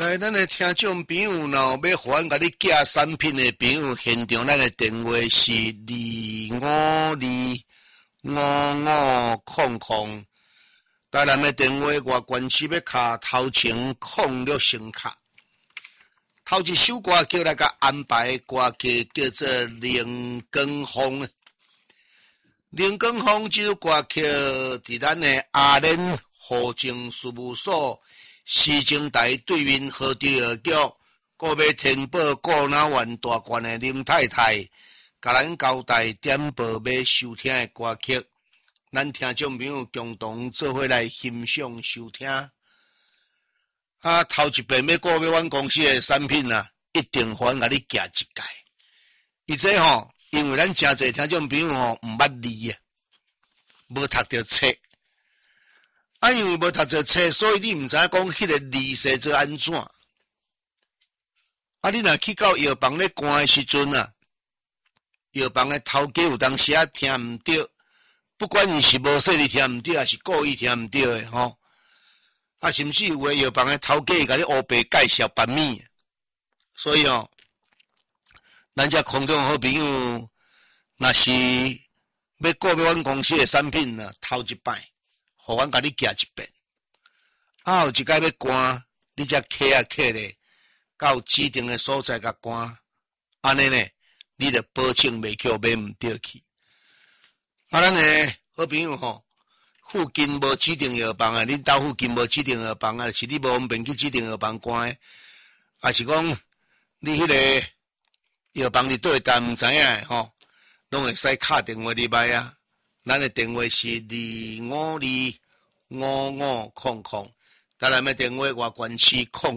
来，咱的听众朋友，若要互阮甲你寄产品的朋友，现场咱的电话是25255500，台南的电话外关市要卡头前06声卡。头一首歌叫来甲安排歌曲叫做《灵光风》。灵光风这首歌曲伫咱的阿莲河政事务所。市政台对面河堤二桥，国美天宝顾哪湾大馆的林太太，甲咱交代点播要收听的歌曲，咱听众朋友共同做伙来欣赏收听。头一遍要购买阮公司的产品啊，一定互阮甲你寄一届。伊这因为咱诚侪听众朋友毋捌字啊，无读着册。因为无读册册，所以你毋知影讲迄个字写做安怎。你若去到药房咧关的时阵啊，药房的头家有当时听毋着，不管伊是无说你听毋着，还是故意听毋着的甚至有的药房的头家会甲你乌白介绍版面。所以咱遮空中好朋友，若是要购买阮公司的产品啊，头一摆。互阮甲你寄一遍，有一摆要关，你才客咧，到指定的所在甲关，安尼呢，你着保证袂去买毋着去。咱的好朋友附近无指定药房啊，恁兜附近无指定药房啊，是你无方便去指定药房关的，还是讲你迄个药房伫对但毋知影的拢会使敲电话入来啊。咱的电话是25255500，台南的电话外关市